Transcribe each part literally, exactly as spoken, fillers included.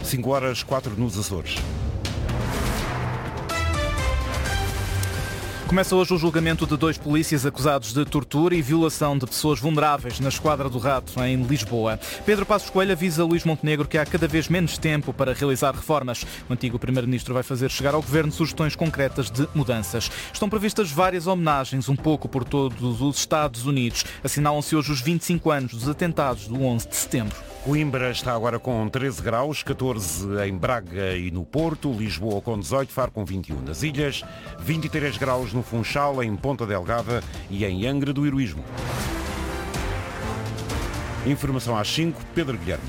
cinco horas, quatro nos Açores. Começa hoje o julgamento de dois polícias acusados de tortura e violação de pessoas vulneráveis na Esquadra do Rato, em Lisboa. Pedro Passos Coelho avisa Luís Montenegro que há cada vez menos tempo para realizar reformas. O antigo primeiro-ministro vai fazer chegar ao governo sugestões concretas de mudanças. Estão previstas várias homenagens, um pouco por todos os Estados Unidos. Assinalam-se hoje os vinte e cinco anos dos atentados do onze de setembro. Coimbra está agora com treze graus, catorze em Braga e no Porto, Lisboa com dezoito, Faro com vinte e um. Nas ilhas, vinte e três graus no Funchal, em Ponta Delgada e em Angra do Heroísmo. Informação às cinco, Pedro Guilherme.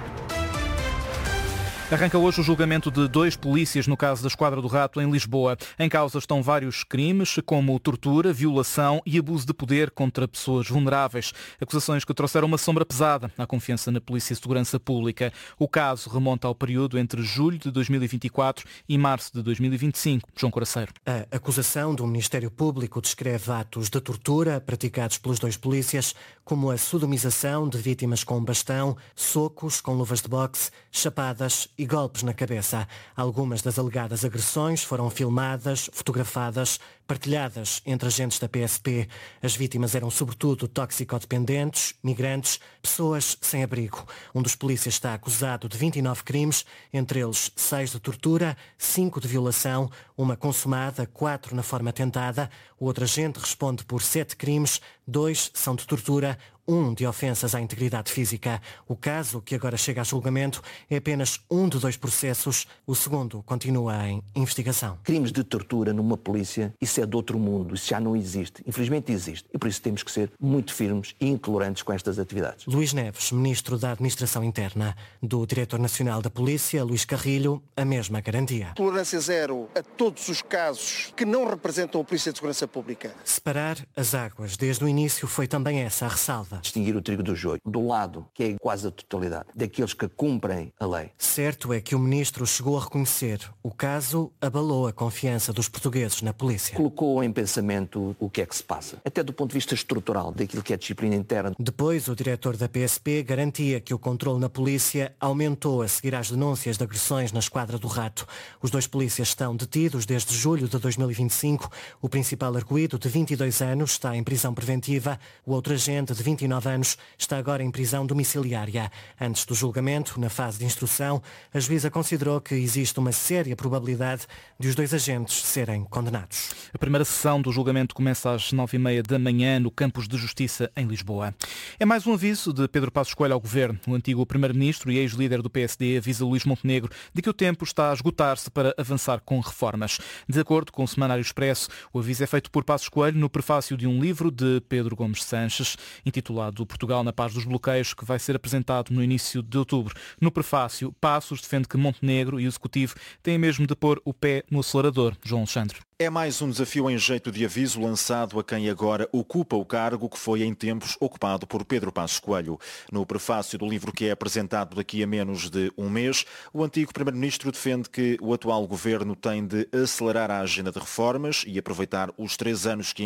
Arranca hoje o julgamento de dois polícias no caso da Esquadra do Rato em Lisboa. Em causa estão vários crimes, como tortura, violação e abuso de poder contra pessoas vulneráveis. Acusações que trouxeram uma sombra pesada à confiança na Polícia e Segurança Pública. O caso remonta ao período entre julho de dois mil e vinte e quatro e março de dois mil e vinte e cinco. João Coraceiro. A acusação do Ministério Público descreve atos de tortura praticados pelos dois polícias, como a sodomização de vítimas com bastão, socos com luvas de boxe, chapadas e golpes na cabeça. Algumas das alegadas agressões foram filmadas, fotografadas, partilhadas entre agentes da P S P. As vítimas eram sobretudo toxicodependentes, migrantes, pessoas sem abrigo. Um dos polícias está acusado de vinte e nove crimes, entre eles seis de tortura, cinco de violação, uma consumada, quatro na forma tentada. O outro agente responde por sete crimes, dois são de tortura, um de ofensas à integridade física. O caso, que agora chega a julgamento, é apenas um de dois processos. O segundo continua em investigação. Crimes de tortura numa polícia, isso é de outro mundo, isso já não existe. Infelizmente existe. E por isso temos que ser muito firmes e intolerantes com estas atividades. Luís Neves, Ministro da Administração Interna. Do Diretor Nacional da Polícia, Luís Carrilho, a mesma garantia. Tolerância zero a todos os casos que não representam a Polícia de Segurança Pública. Separar as águas. Desde o início foi também essa a ressalva. Distinguir o trigo do joio. Do lado, que é quase a totalidade, daqueles que cumprem a lei. Certo é que o Ministro chegou a reconhecer. O caso abalou a confiança dos portugueses na polícia. Colocou em pensamento o que é que se passa, até do ponto de vista estrutural, daquilo que é a disciplina interna. Depois, o diretor da P S P garantia que o controle na polícia aumentou a seguir às denúncias de agressões na Esquadra do Rato. Os dois polícias estão detidos desde julho de dois mil e vinte e cinco. O principal arguido, de vinte e dois anos, está em prisão preventiva. O outro agente, de vinte e nove anos, está agora em prisão domiciliária. Antes do julgamento, na fase de instrução, a juíza considerou que existe uma séria probabilidade de os dois agentes serem condenados. A primeira sessão do julgamento começa às nove e meia da manhã no Campos de Justiça, em Lisboa. É mais um aviso de Pedro Passos Coelho ao Governo. O antigo primeiro-ministro e ex-líder do P S D avisa Luís Montenegro de que o tempo está a esgotar-se para avançar com reformas. De acordo com o Semanário Expresso, o aviso é feito por Passos Coelho no prefácio de um livro de Pedro Gomes Sanches, intitulado Portugal na Paz dos Bloqueios, que vai ser apresentado no início de outubro. No prefácio, Passos defende que Montenegro e o Executivo têm mesmo de pôr o pé no acelerador. João Alexandre. É mais um desafio em jeito de aviso lançado a quem agora ocupa o cargo que foi em tempos ocupado por Pedro Passos Coelho. No prefácio do livro que é apresentado daqui a menos de um mês, o antigo primeiro-ministro defende que o atual governo tem de acelerar a agenda de reformas e aproveitar os três anos que